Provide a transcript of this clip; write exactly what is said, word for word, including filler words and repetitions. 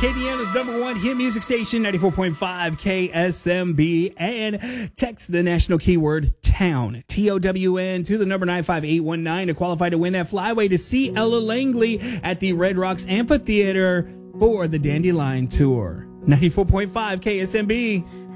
Acadiana's number one hit music station, ninety-four point five K S M B. And text the national keyword TOWN, T O W N, to the number nine five eight one nine to qualify to win that flyway to see Ella Langley at the Red Rocks Amphitheater for the Dandelion Tour. ninety-four point five K S M B.